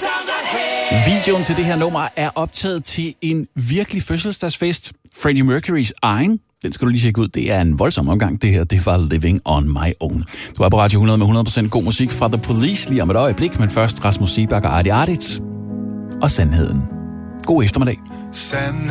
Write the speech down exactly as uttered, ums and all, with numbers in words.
Videoen til det her nummer er optaget til en virkelig fødselsdagsfest. Freddie Mercurys egen. Den skal du lige tjekke ud. Det er en voldsom omgang. Det her, det var Living on My Own. Du er på Radio hundrede med hundrede procent god musik fra The Police lige om et øjeblik. Men først Rasmus Seebach og Artie Artits. Og Sandheden. God eftermiddag. Sandheden